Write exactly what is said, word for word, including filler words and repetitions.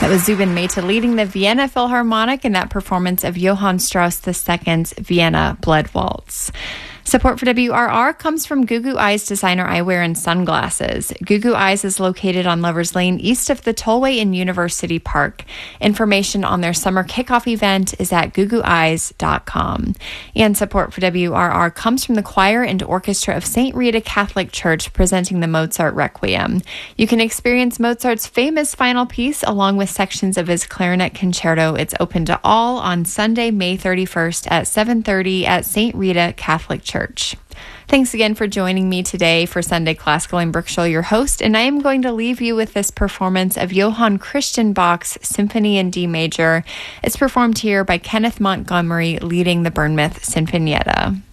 That was Zubin Mehta leading the Vienna Philharmonic in that performance of Johann Strauss the Second's Vienna Blood Waltz. Support for W R R comes from Gugu Eyes Designer Eyewear and Sunglasses. Gugu Eyes is located on Lovers Lane, east of the Tollway in University Park. Information on their summer kickoff event is at gugu eyes dot com. And support for W R R comes from the choir and orchestra of Saint Rita Catholic Church presenting the Mozart Requiem. You can experience Mozart's famous final piece along with sections of his clarinet concerto. It's open to all on Sunday, May thirty-first at seven thirty at Saint Rita Catholic Church. Church. Thanks again for joining me today for Sunday Classical. I'm Brooke Scholl, your host, and I am going to leave you with this performance of Johann Christian Bach's Symphony in D Major. It's performed here by Kenneth Montgomery leading the Bournemouth Sinfonietta.